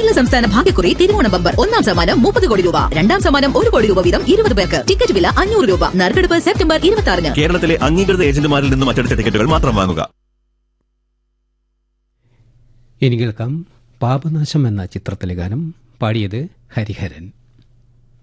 കേരള സംസ്ഥാന ഭാഗ്യക്കുറി തിരുവോണ ബമ്പർ. 1ാം സമ്മാനം 30 കോടി രൂപ, 2ാം സമ്മാനം 1 കോടി രൂപ വീതം 20 പേർക്ക്. ടിക്കറ്റ് വില 500 രൂപ. നറുക്കെടുപ്പ് സെപ്റ്റംബർ 26-ന്. കേരളത്തിലെ അംഗീകൃത ഏജന്റുമാരിൽ നിന്നും അച്ചടിച്ച ടിക്കറ്റുകൾ മാത്രം വാങ്ങുക. ഇനി കേൾക്കാം പാപനാശം എന്ന ചിത്രത്തിലെ ഗാനം. പാടിയത് ഹരിഹരൻ.